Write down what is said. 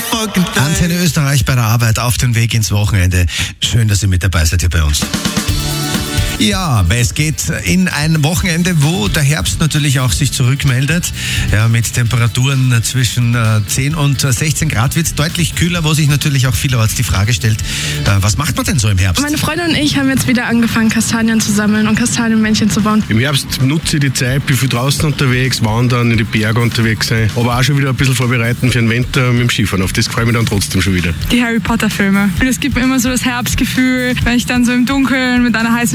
Antenne Österreich bei der Arbeit auf dem Weg ins Wochenende. Schön, dass ihr mit dabei seid hier bei uns. Ja, es geht in ein Wochenende, wo der Herbst natürlich auch sich zurückmeldet. Ja, mit Temperaturen zwischen 10 und 16 Grad wird es deutlich kühler, wo sich natürlich auch vielerorts die Frage stellt, was macht man denn so im Herbst? Meine Freundin und ich haben jetzt wieder angefangen, Kastanien zu sammeln und Kastanienmännchen zu bauen. Im Herbst nutze ich die Zeit, bin viel draußen unterwegs, wandern, in die Berge unterwegs sein, aber auch schon wieder ein bisschen vorbereiten für den Winter mit dem Skifahren. Auf das freue ich mich dann trotzdem schon wieder. Die Harry Potter Filme. Und es gibt mir immer so das Herbstgefühl, wenn ich dann so im Dunkeln mit einer heißen